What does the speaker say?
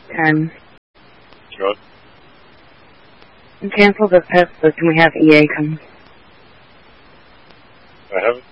time. Good. Cancel the pest, but can we have EA come? I haven't